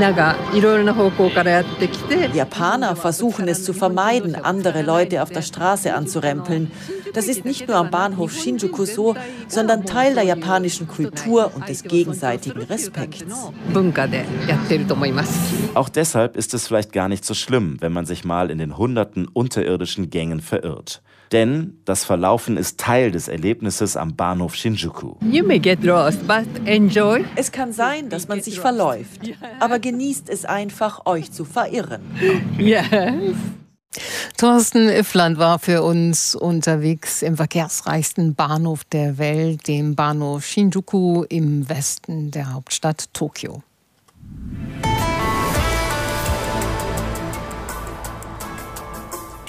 Japaner versuchen es zu vermeiden, andere Leute auf der Straße anzurempeln. Das ist nicht nur am Bahnhof Shinjuku so, sondern Teil der japanischen Kultur und des gegenseitigen Respekts. Auch deshalb ist es vielleicht gar nicht so schlimm, wenn man sich mal in den hunderten unterirdischen Gängen verirrt. Denn das Verlaufen ist Teil des Erlebnisses am Bahnhof Shinjuku. Es kann sein, dass man sich verläuft, aber genießt es einfach, euch zu verirren. Yes. Thorsten Iffland war für uns unterwegs im verkehrsreichsten Bahnhof der Welt, dem Bahnhof Shinjuku im Westen der Hauptstadt Tokio.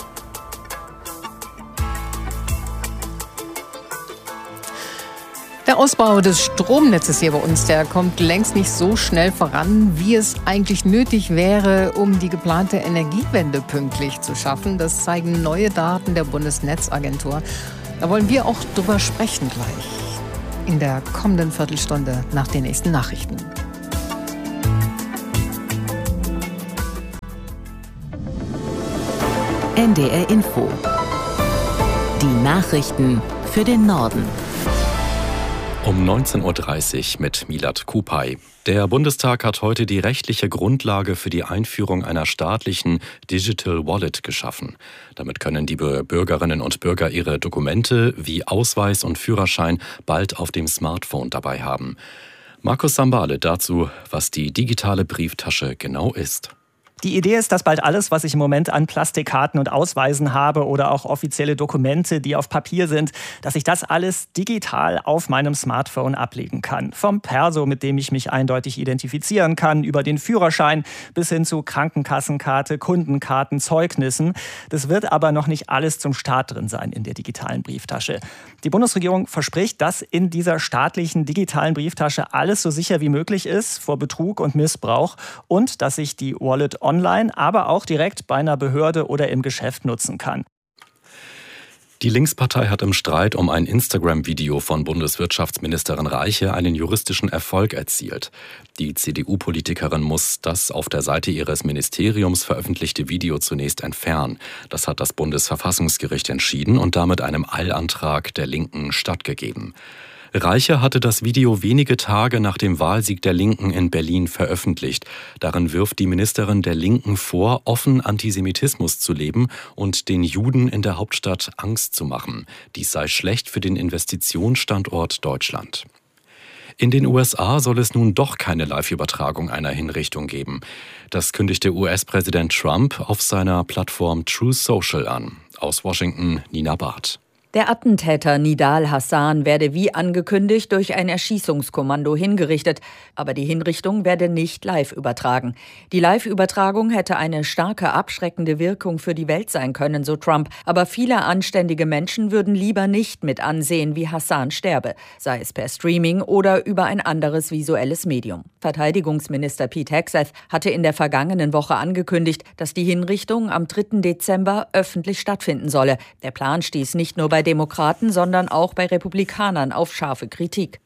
Der Der Ausbau des Stromnetzes hier bei uns, der kommt längst nicht so schnell voran, wie es eigentlich nötig wäre, um die geplante Energiewende pünktlich zu schaffen. Das zeigen neue Daten der Bundesnetzagentur. Da wollen wir auch drüber sprechen gleich in der kommenden Viertelstunde nach den nächsten Nachrichten. NDR Info. Die Nachrichten für den Norden. Um 19.30 Uhr mit Milad Kupay. Der Bundestag hat heute die rechtliche Grundlage für die Einführung einer staatlichen Digital Wallet geschaffen. Damit können die Bürgerinnen und Bürger ihre Dokumente wie Ausweis und Führerschein bald auf dem Smartphone dabei haben. Markus Sambale dazu, was die digitale Brieftasche genau ist. Die Idee ist, dass bald alles, was ich im Moment an Plastikkarten und Ausweisen habe oder auch offizielle Dokumente, die auf Papier sind, dass ich das alles digital auf meinem Smartphone ablegen kann. Vom Perso, mit dem ich mich eindeutig identifizieren kann, über den Führerschein bis hin zu Krankenkassenkarte, Kundenkarten, Zeugnissen. Das wird aber noch nicht alles zum Start drin sein in der digitalen Brieftasche. Die Bundesregierung verspricht, dass in dieser staatlichen digitalen Brieftasche alles so sicher wie möglich ist vor Betrug und Missbrauch und dass sich die Wallet online, aber auch direkt bei einer Behörde oder im Geschäft nutzen kann. Die Linkspartei hat im Streit um ein Instagram-Video von Bundeswirtschaftsministerin Reiche einen juristischen Erfolg erzielt. Die CDU-Politikerin muss das auf der Seite ihres Ministeriums veröffentlichte Video zunächst entfernen. Das hat das Bundesverfassungsgericht entschieden und damit einem Eilantrag der Linken stattgegeben. Reiche hatte das Video wenige Tage nach dem Wahlsieg der Linken in Berlin veröffentlicht. Darin wirft die Ministerin der Linken vor, offen Antisemitismus zu leben und den Juden in der Hauptstadt Angst zu machen. Dies sei schlecht für den Investitionsstandort Deutschland. In den USA soll es nun doch keine Live-Übertragung einer Hinrichtung geben. Das kündigte US-Präsident Trump auf seiner Plattform Truth Social an. Aus Washington, Nina Barth. Der Attentäter Nidal Hassan werde wie angekündigt durch ein Erschießungskommando hingerichtet. Aber die Hinrichtung werde nicht live übertragen. Die Live-Übertragung hätte eine starke abschreckende Wirkung für die Welt sein können, so Trump. Aber viele anständige Menschen würden lieber nicht mit ansehen, wie Hassan sterbe, sei es per Streaming oder über ein anderes visuelles Medium. Verteidigungsminister Pete Hegseth hatte in der vergangenen Woche angekündigt, dass die Hinrichtung am 3. Dezember öffentlich stattfinden solle. Der Plan stieß nicht nur bei Demokraten, sondern auch bei Republikanern auf scharfe Kritik.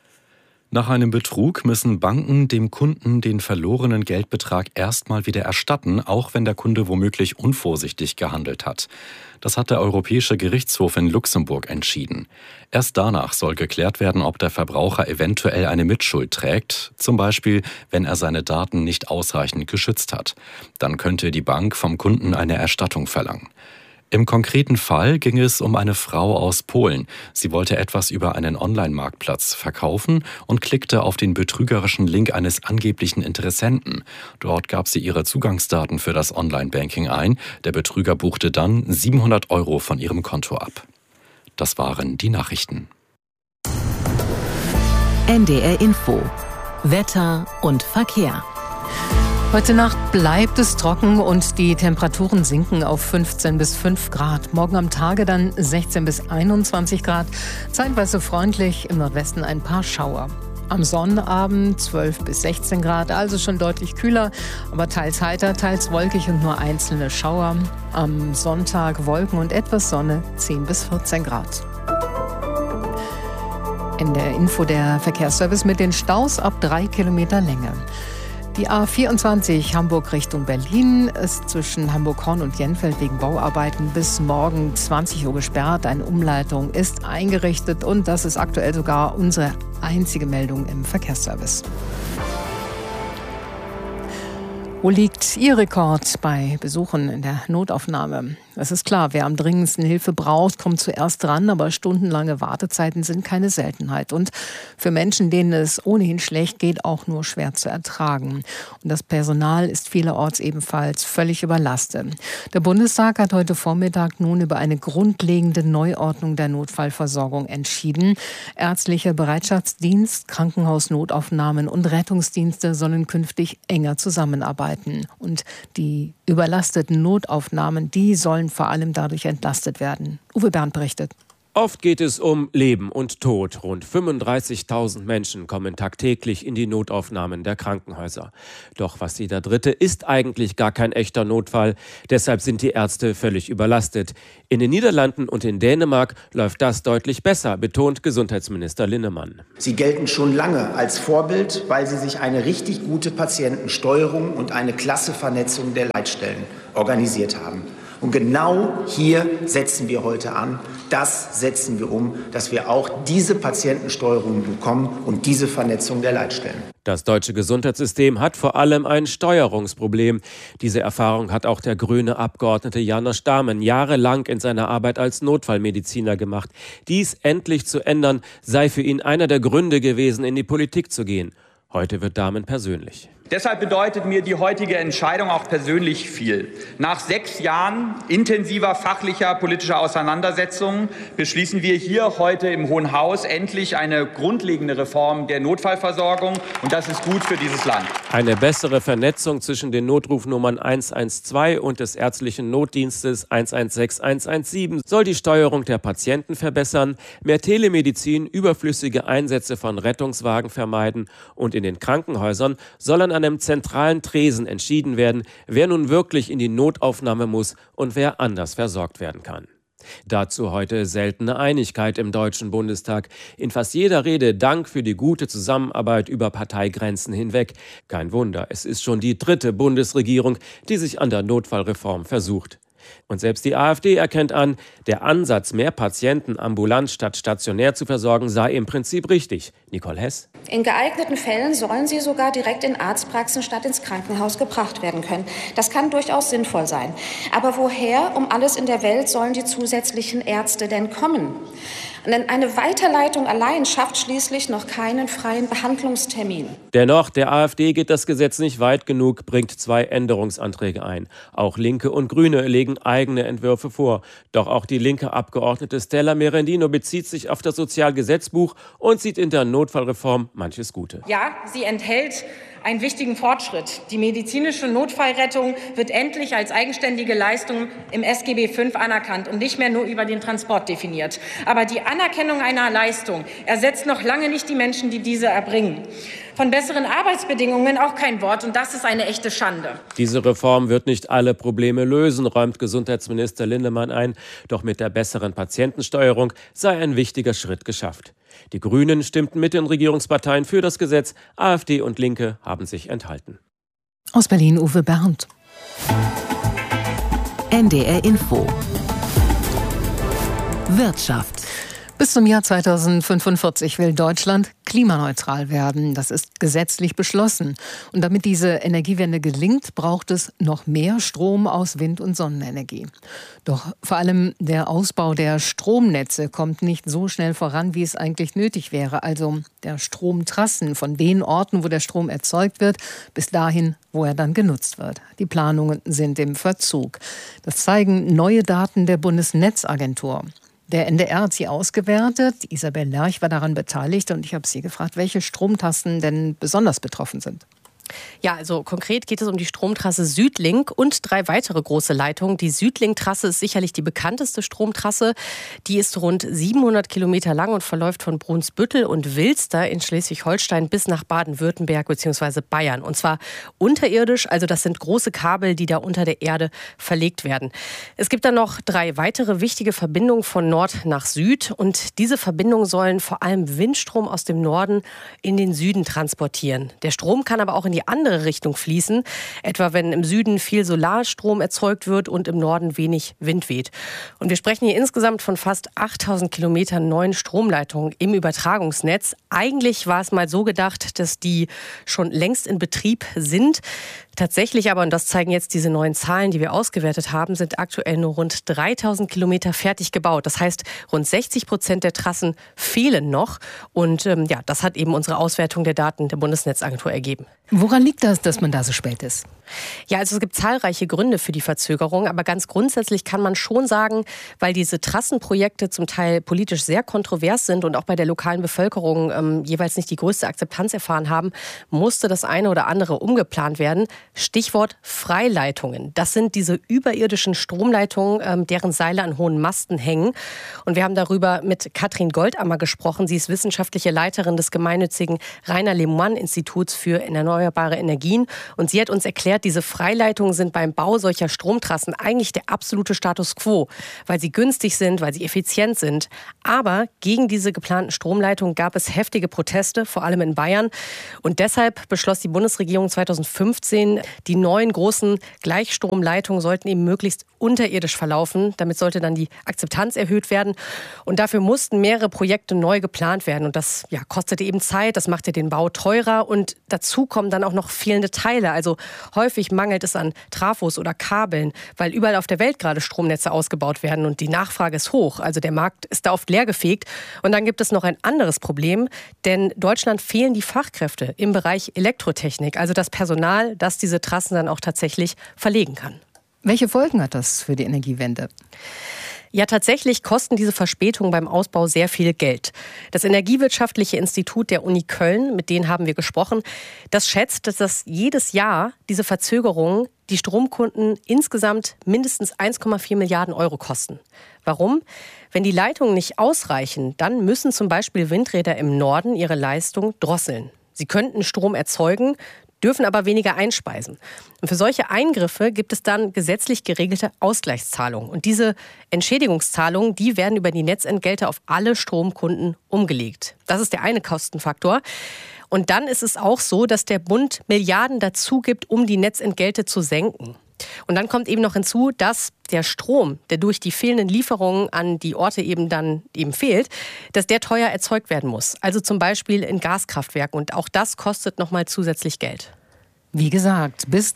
Nach einem Betrug müssen Banken dem Kunden den verlorenen Geldbetrag erstmal wieder erstatten, auch wenn der Kunde womöglich unvorsichtig gehandelt hat. Das hat der Europäische Gerichtshof in Luxemburg entschieden. Erst danach soll geklärt werden, ob der Verbraucher eventuell eine Mitschuld trägt, zum Beispiel, wenn er seine Daten nicht ausreichend geschützt hat. Dann könnte die Bank vom Kunden eine Erstattung verlangen. Im konkreten Fall ging es um eine Frau aus Polen. Sie wollte etwas über einen Online-Marktplatz verkaufen und klickte auf den betrügerischen Link eines angeblichen Interessenten. Dort gab sie ihre Zugangsdaten für das Online-Banking ein. Der Betrüger buchte dann 700 € von ihrem Konto ab. Das waren die Nachrichten. NDR Info. Wetter und Verkehr. Heute Nacht bleibt es trocken und die Temperaturen sinken auf 15 bis 5 Grad. Morgen am Tage dann 16 bis 21 Grad. Zeitweise freundlich, im Nordwesten ein paar Schauer. Am Sonnabend 12 bis 16 Grad, also schon deutlich kühler, aber teils heiter, teils wolkig und nur einzelne Schauer. Am Sonntag Wolken und etwas Sonne, 10 bis 14 Grad. In der Info der Verkehrsservice mit den Staus ab 3 Kilometer Länge. Die A24 Hamburg Richtung Berlin ist zwischen Hamburg-Horn und Jenfeld wegen Bauarbeiten bis morgen 20 Uhr gesperrt. Eine Umleitung ist eingerichtet und das ist aktuell sogar unsere einzige Meldung im Verkehrsservice. Wo liegt Ihr Rekord bei Besuchen in der Notaufnahme? Es ist klar, wer am dringendsten Hilfe braucht, kommt zuerst dran, aber stundenlange Wartezeiten sind keine Seltenheit. Und für Menschen, denen es ohnehin schlecht geht, auch nur schwer zu ertragen. Und das Personal ist vielerorts ebenfalls völlig überlastet. Der Bundestag hat heute Vormittag nun über eine grundlegende Neuordnung der Notfallversorgung entschieden. Ärztlicher Bereitschaftsdienst, Krankenhausnotaufnahmen und Rettungsdienste sollen künftig enger zusammenarbeiten. Und die überlasteten Notaufnahmen, die sollen vor allem dadurch entlastet werden. Uwe Bernd berichtet. Oft geht es um Leben und Tod. Rund 35.000 Menschen kommen tagtäglich in die Notaufnahmen der Krankenhäuser. Doch fast jeder Dritte ist eigentlich gar kein echter Notfall. Deshalb sind die Ärzte völlig überlastet. In den Niederlanden und in Dänemark läuft das deutlich besser, betont Gesundheitsminister Linnemann. Sie gelten schon lange als Vorbild, weil sie sich eine richtig gute Patientensteuerung und eine klasse Vernetzung der Leitstellen organisiert haben. Und genau hier setzen wir heute an. Das setzen wir um, dass wir auch diese Patientensteuerung bekommen und diese Vernetzung der Leitstellen. Das deutsche Gesundheitssystem hat vor allem ein Steuerungsproblem. Diese Erfahrung hat auch der grüne Abgeordnete János Dahmen jahrelang in seiner Arbeit als Notfallmediziner gemacht. Dies endlich zu ändern, sei für ihn einer der Gründe gewesen, in die Politik zu gehen. Heute wird Dahmen persönlich. Deshalb bedeutet mir die heutige Entscheidung auch persönlich viel. Nach 6 Jahren intensiver fachlicher politischer Auseinandersetzungen beschließen wir hier heute im Hohen Haus endlich eine grundlegende Reform der Notfallversorgung. Und das ist gut für dieses Land. Eine bessere Vernetzung zwischen den Notrufnummern 112 und des ärztlichen Notdienstes 116, 117 soll die Steuerung der Patienten verbessern, mehr Telemedizin, überflüssige Einsätze von Rettungswagen vermeiden und in den Krankenhäusern soll an einem zentralen Tresen entschieden werden, wer nun wirklich in die Notaufnahme muss und wer anders versorgt werden kann. Dazu heute seltene Einigkeit im Deutschen Bundestag. In fast jeder Rede Dank für die gute Zusammenarbeit über Parteigrenzen hinweg. Kein Wunder, es ist schon die 3. Bundesregierung, die sich an der Notfallreform versucht. Und selbst die AfD erkennt an, der Ansatz, mehr Patienten ambulant statt stationär zu versorgen, sei im Prinzip richtig. Nicole Hess. In geeigneten Fällen sollen sie sogar direkt in Arztpraxen statt ins Krankenhaus gebracht werden können. Das kann durchaus sinnvoll sein. Aber woher um alles in der Welt sollen die zusätzlichen Ärzte denn kommen? Denn eine Weiterleitung allein schafft schließlich noch keinen freien Behandlungstermin. Dennoch, der AfD geht das Gesetz nicht weit genug, bringt 2 Änderungsanträge ein. Auch Linke und Grüne legen eigene Entwürfe vor. Doch auch die linke Abgeordnete Stella Merendino bezieht sich auf das Sozialgesetzbuch und sieht in der Notfallreform manches Gute. Ja, sie enthält einen wichtigen Fortschritt. Die medizinische Notfallrettung wird endlich als eigenständige Leistung im SGB V anerkannt und nicht mehr nur über den Transport definiert. Aber die Anerkennung einer Leistung ersetzt noch lange nicht die Menschen, die diese erbringen. Von besseren Arbeitsbedingungen auch kein Wort, und das ist eine echte Schande. Diese Reform wird nicht alle Probleme lösen, räumt Gesundheitsminister Linnemann ein. Doch mit der besseren Patientensteuerung sei ein wichtiger Schritt geschafft. Die Grünen stimmten mit den Regierungsparteien für das Gesetz. AfD und Linke haben sich enthalten. Aus Berlin Uwe Bernd. NDR Info. Wirtschaft. Bis zum Jahr 2045 will Deutschland klimaneutral werden. Das ist gesetzlich beschlossen. Und damit diese Energiewende gelingt, braucht es noch mehr Strom aus Wind- und Sonnenenergie. Doch vor allem der Ausbau der Stromnetze kommt nicht so schnell voran, wie es eigentlich nötig wäre. Also der Stromtrassen von den Orten, wo der Strom erzeugt wird, bis dahin, wo er dann genutzt wird. Die Planungen sind im Verzug. Das zeigen neue Daten der Bundesnetzagentur. Der NDR hat sie ausgewertet. Isabel Lerch war daran beteiligt und ich habe sie gefragt, welche Stromtrassen denn besonders betroffen sind. Ja, also konkret geht es um die Stromtrasse Südlink und 3 weitere große Leitungen. Die Südlink-Trasse ist sicherlich die bekannteste Stromtrasse. Die ist rund 700 Kilometer lang und verläuft von Brunsbüttel und Wilster in Schleswig-Holstein bis nach Baden-Württemberg bzw. Bayern. Und zwar unterirdisch, also das sind große Kabel, die da unter der Erde verlegt werden. Es gibt dann noch 3 weitere wichtige Verbindungen von Nord nach Süd. Und diese Verbindungen sollen vor allem Windstrom aus dem Norden in den Süden transportieren. Der Strom kann aber auch in die andere Richtung fließen, etwa wenn im Süden viel Solarstrom erzeugt wird und im Norden wenig Wind weht. Und wir sprechen hier insgesamt von fast 8000 Kilometern neuen Stromleitungen im Übertragungsnetz. Eigentlich war es mal so gedacht, dass die schon längst in Betrieb sind. Tatsächlich aber, und das zeigen jetzt diese neuen Zahlen, die wir ausgewertet haben, sind aktuell nur rund 3000 Kilometer fertig gebaut. Das heißt, rund 60% der Trassen fehlen noch. Und das hat eben unsere Auswertung der Daten der Bundesnetzagentur ergeben. Woran Woran liegt das, dass man da so spät ist? Ja, also es gibt zahlreiche Gründe für die Verzögerung, aber ganz grundsätzlich kann man schon sagen, weil diese Trassenprojekte zum Teil politisch sehr kontrovers sind und auch bei der lokalen Bevölkerung jeweils nicht die größte Akzeptanz erfahren haben, musste das eine oder andere umgeplant werden. Stichwort Freileitungen. Das sind diese überirdischen Stromleitungen, deren Seile an hohen Masten hängen. Und wir haben darüber mit Katrin Goldammer gesprochen. Sie ist wissenschaftliche Leiterin des gemeinnützigen Rainer-Lehmann-Instituts für erneuerbare Energien. Und sie hat uns erklärt, diese Freileitungen sind beim Bau solcher Stromtrassen eigentlich der absolute Status quo, weil sie günstig sind, weil sie effizient sind. Aber gegen diese geplanten Stromleitungen gab es heftige Proteste, vor allem in Bayern. Und deshalb beschloss die Bundesregierung 2015, die neuen großen Gleichstromleitungen sollten eben möglichst unterirdisch verlaufen. Damit sollte dann die Akzeptanz erhöht werden. Und dafür mussten mehrere Projekte neu geplant werden. Und das kostete eben Zeit, das machte den Bau teurer. Und dazu kommen dann auch noch fehlende Teile. Also häufig mangelt es an Trafos oder Kabeln, weil überall auf der Welt gerade Stromnetze ausgebaut werden und die Nachfrage ist hoch. Also der Markt ist da oft leergefegt. Und dann gibt es noch ein anderes Problem, denn Deutschland fehlen die Fachkräfte im Bereich Elektrotechnik, also das Personal, das diese Trassen dann auch tatsächlich verlegen kann. Welche Folgen hat das für die Energiewende? Ja, tatsächlich kosten diese Verspätungen beim Ausbau sehr viel Geld. Das Energiewirtschaftliche Institut der Uni Köln, mit denen haben wir gesprochen, das schätzt, dass das jedes Jahr diese Verzögerungen die Stromkunden insgesamt mindestens 1,4 Milliarden Euro kosten. Warum? Wenn die Leitungen nicht ausreichen, dann müssen zum Beispiel Windräder im Norden ihre Leistung drosseln. Sie könnten Strom erzeugen, dürfen aber weniger einspeisen. Und für solche Eingriffe gibt es dann gesetzlich geregelte Ausgleichszahlungen. Und diese Entschädigungszahlungen, die werden über die Netzentgelte auf alle Stromkunden umgelegt. Das ist der eine Kostenfaktor. Und dann ist es auch so, dass der Bund Milliarden dazu gibt, um die Netzentgelte zu senken. Und dann kommt eben noch hinzu, dass der Strom, der durch die fehlenden Lieferungen an die Orte dann fehlt, dass der teuer erzeugt werden muss. Also zum Beispiel in Gaskraftwerken. Und auch das kostet nochmal zusätzlich Geld. Wie gesagt, bis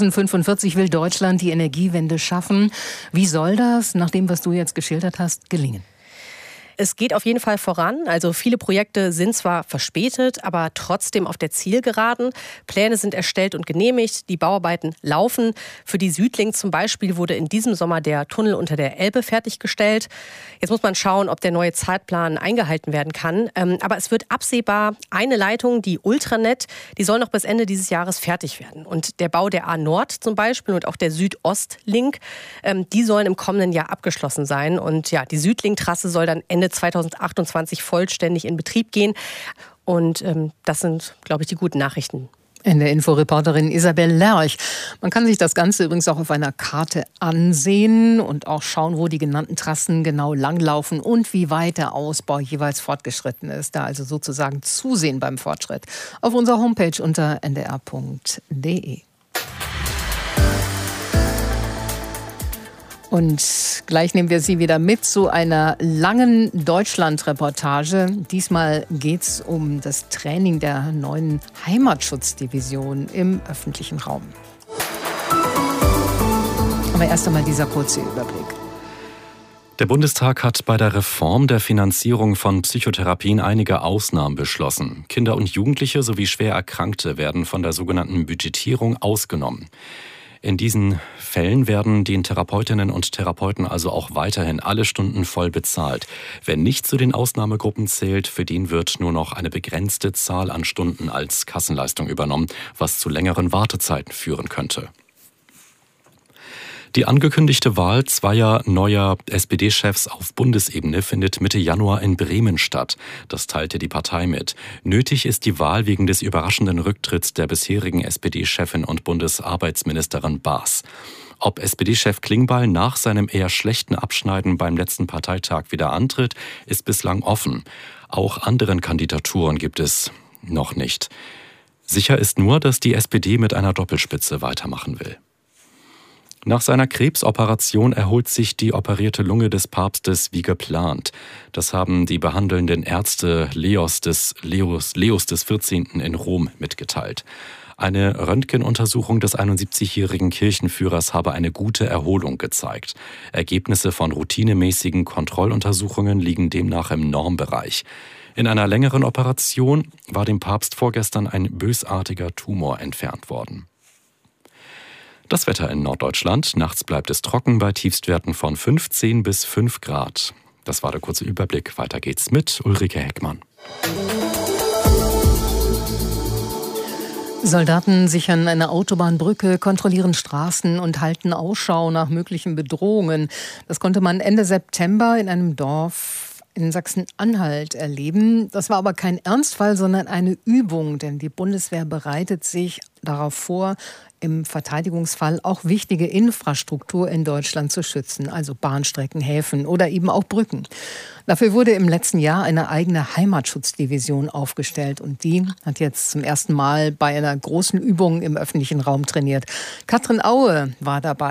2045 will Deutschland die Energiewende schaffen. Wie soll das, nach dem, was du jetzt geschildert hast, gelingen? Es geht auf jeden Fall voran. Also viele Projekte sind zwar verspätet, aber trotzdem auf der Zielgeraden. Pläne sind erstellt und genehmigt. Die Bauarbeiten laufen. Für die Südlink zum Beispiel wurde in diesem Sommer der Tunnel unter der Elbe fertiggestellt. Jetzt muss man schauen, ob der neue Zeitplan eingehalten werden kann. Aber es wird absehbar eine Leitung, die Ultranet, die soll noch bis Ende dieses Jahres fertig werden. Und der Bau der A-Nord zum Beispiel und auch der Südostlink, die sollen im kommenden Jahr abgeschlossen sein. Und ja, die Südlink-Trasse soll dann Ende 2028 vollständig in Betrieb gehen. Und das sind, glaube ich, die guten Nachrichten. NDR-Info-Reporterin Isabel Lerch. Man kann sich das Ganze übrigens auch auf einer Karte ansehen und auch schauen, wo die genannten Trassen genau langlaufen und wie weit der Ausbau jeweils fortgeschritten ist. Da also sozusagen zusehen beim Fortschritt. Auf unserer Homepage unter ndr.de. Und gleich nehmen wir Sie wieder mit zu einer langen Deutschland-Reportage. Diesmal geht es um das Training der neuen Heimatschutzdivision im öffentlichen Raum. Aber erst einmal dieser kurze Überblick. Der Bundestag hat bei der Reform der Finanzierung von Psychotherapien einige Ausnahmen beschlossen. Kinder und Jugendliche sowie schwer Erkrankte werden von der sogenannten Budgetierung ausgenommen. In diesen Fällen werden den Therapeutinnen und Therapeuten also auch weiterhin alle Stunden voll bezahlt. Wer nicht zu den Ausnahmegruppen zählt, für den wird nur noch eine begrenzte Zahl an Stunden als Kassenleistung übernommen, was zu längeren Wartezeiten führen könnte. Die angekündigte Wahl zweier neuer SPD-Chefs auf Bundesebene findet Mitte Januar in Bremen statt. Das teilte die Partei mit. Nötig ist die Wahl wegen des überraschenden Rücktritts der bisherigen SPD-Chefin und Bundesarbeitsministerin Baas. Ob SPD-Chef Klingbeil nach seinem eher schlechten Abschneiden beim letzten Parteitag wieder antritt, ist bislang offen. Auch anderen Kandidaturen gibt es noch nicht. Sicher ist nur, dass die SPD mit einer Doppelspitze weitermachen will. Nach seiner Krebsoperation erholt sich die operierte Lunge des Papstes wie geplant. Das haben die behandelnden Ärzte Leos des 14. in Rom mitgeteilt. Eine Röntgenuntersuchung des 71-jährigen Kirchenführers habe eine gute Erholung gezeigt. Ergebnisse von routinemäßigen Kontrolluntersuchungen liegen demnach im Normbereich. In einer längeren Operation war dem Papst vorgestern ein bösartiger Tumor entfernt worden. Das Wetter in Norddeutschland. Nachts bleibt es trocken bei Tiefstwerten von 15 bis 5 Grad. Das war der kurze Überblick. Weiter geht's mit Ulrike Heckmann. Soldaten sichern eine Autobahnbrücke, kontrollieren Straßen und halten Ausschau nach möglichen Bedrohungen. Das konnte man Ende September in einem Dorf in Sachsen-Anhalt erleben. Das war aber kein Ernstfall, sondern eine Übung, denn die Bundeswehr bereitet sich darauf vor, im Verteidigungsfall auch wichtige Infrastruktur in Deutschland zu schützen, also Bahnstrecken, Häfen oder eben auch Brücken. Dafür wurde im letzten Jahr eine eigene Heimatschutzdivision aufgestellt und die hat jetzt zum ersten Mal bei einer großen Übung im öffentlichen Raum trainiert. Katrin Aue war dabei.